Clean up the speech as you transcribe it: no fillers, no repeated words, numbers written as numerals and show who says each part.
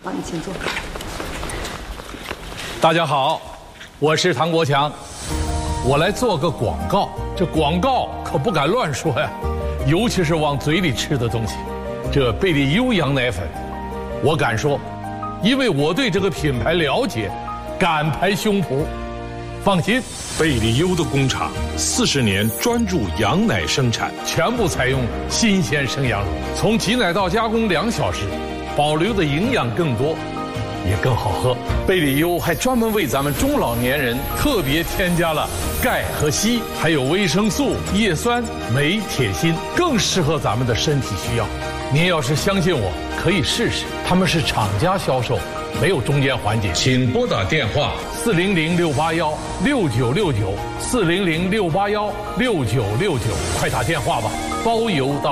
Speaker 1: 好，你请坐。
Speaker 2: 大家好，我是唐国强，我来做个广告。这广告可不敢乱说呀，尤其是往嘴里吃的东西。这贝利优羊奶粉，我敢说，因为我对这个品牌了解，敢拍胸脯。放心，
Speaker 3: 贝利优的工厂40年专注羊奶生产，
Speaker 2: 全部采用新鲜生羊乳，从挤奶到加工2小时，保留的营养更多，也更好喝。贝利优还专门为咱们中老年人特别添加了钙和硒，还有维生素、叶酸、镁、铁、锌，更适合咱们的身体需要。您要是相信我，可以试试，他们是厂家销售，没有中间环节。请拨打电话400-681-6969，400-681-6969，快打电话吧，包邮到。